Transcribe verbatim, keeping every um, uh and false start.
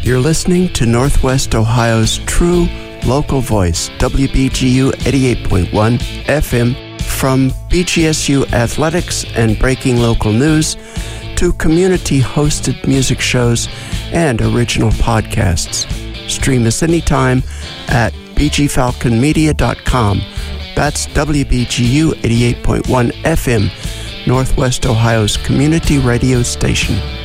You're listening to Northwest Ohio's true local voice, W B G U eighty-eight point one F M, from B G S U athletics and breaking local news to community-hosted music shows and original podcasts. Stream us anytime at b g falcon media dot com. That's W B G U eighty-eight point one F M, Northwest Ohio's community radio station.